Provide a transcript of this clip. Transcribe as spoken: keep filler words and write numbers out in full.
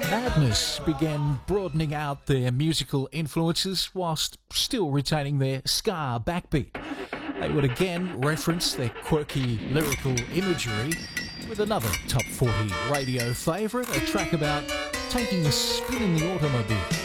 Madness began broadening out their musical influences whilst still retaining their ska backbeat. They would again reference their quirky lyrical imagery with another top forty radio favourite, a track about taking a spin in the automobile.